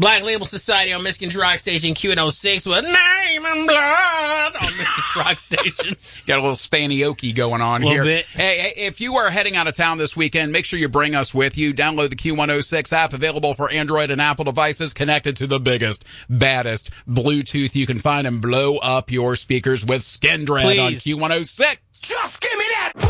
Black Label Society on Michigan's Rock Station, Q106 with Name and Blood on Michigan's Rock Station. Got a little Spanioki going on here. Bit. Hey, if you are heading out of town this weekend, make sure you bring us with you. Download the Q106 app, available for Android and Apple devices, connected to the biggest, baddest Bluetooth you can find, and blow up your speakers with Skin Dread on Q106. Just give me that!